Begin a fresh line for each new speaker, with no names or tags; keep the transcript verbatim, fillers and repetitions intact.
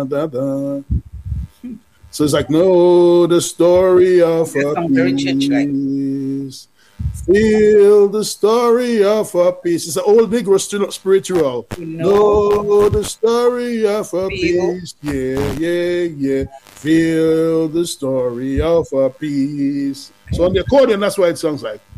da, da. So it's like, know the story of
That
a
sounds very church-like.
peace. Feel the story of a peace. It's an old Negro still spiritual.
You know,
Know the story of a
feel.
peace. Yeah, yeah, yeah. Feel the story of a peace. So on the accordion, that's what it sounds like.